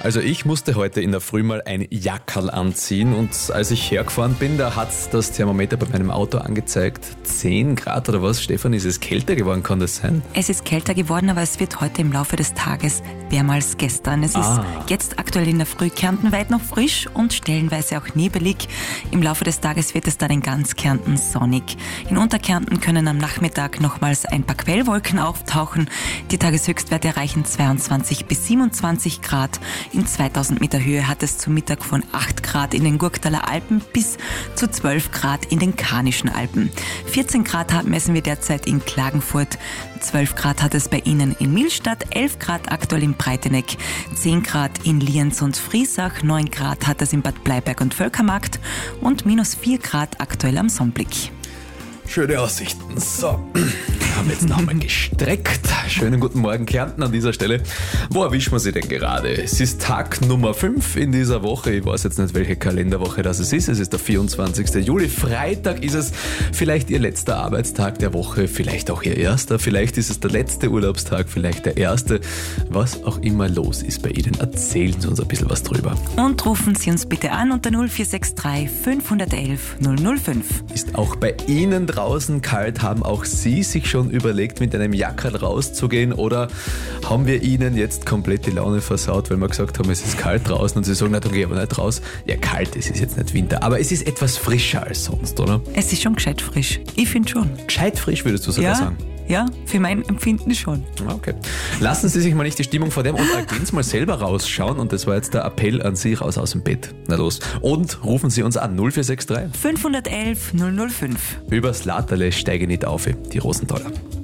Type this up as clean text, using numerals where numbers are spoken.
Also ich musste heute in der Früh mal ein Jackerl anziehen und als ich hergefahren bin, da hat das Thermometer bei meinem Auto angezeigt 10 Grad oder was. Stefan, ist es kälter geworden, kann das sein? Es ist kälter geworden, aber es wird heute im Laufe des Tages wärmer als gestern. Es ist jetzt aktuell in der Früh kärntenweit noch frisch und stellenweise auch nebelig. Im Laufe des Tages wird es dann in ganz Kärnten sonnig. In Unterkärnten können am Nachmittag nochmals ein paar Quellwolken auftauchen. Die Tageshöchstwerte erreichen 22 bis 27 Grad. In 2000 Meter Höhe hat es zum Mittag von 8 Grad in den Gurktaler Alpen bis zu 12 Grad in den Karnischen Alpen. 14 Grad messen wir derzeit in Klagenfurt, 12 Grad hat es bei Ihnen in Millstatt, 11 Grad aktuell in Breiteneck, 10 Grad in Lienz und Friesach, 9 Grad hat es in Bad Bleiberg und Völkermarkt und minus 4 Grad aktuell am Sonnblick. Schöne Aussichten. So, haben wir jetzt nochmal gestreckt. Schönen guten Morgen Kärnten an dieser Stelle. Wo erwischen wir Sie denn gerade? Es ist Tag Nummer 5 in dieser Woche. Ich weiß jetzt nicht, welche Kalenderwoche das ist. Es ist der 24. Juli. Freitag ist es vielleicht Ihr letzter Arbeitstag der Woche, vielleicht auch Ihr erster. Vielleicht ist es der letzte Urlaubstag, vielleicht der erste. Was auch immer los ist bei Ihnen, erzählen Sie uns ein bisschen was drüber. Und rufen Sie uns bitte an unter 0463 511 005. Ist auch bei Ihnen draußen kalt? Haben auch Sie sich schon überlegt, mit einem Jackerl rauszugehen, oder haben wir Ihnen jetzt komplett die Laune versaut, weil wir gesagt haben, es ist kalt draußen und Sie sagen, na, dann geh aber nicht raus. Ja, kalt, es ist jetzt nicht Winter, aber es ist etwas frischer als sonst, oder? Es ist schon gescheit frisch. Ich finde schon. Gescheit frisch, würdest du sogar sagen? Ja, für mein Empfinden schon. Okay. Lassen Sie sich mal nicht die Stimmung verderben und gehen Sie mal selber rausschauen, und das war jetzt der Appell an Sie raus aus dem Bett. Na los. Und rufen Sie uns an 0463 511 005. Übers Laterle steige nicht auf, die Rosenthaler.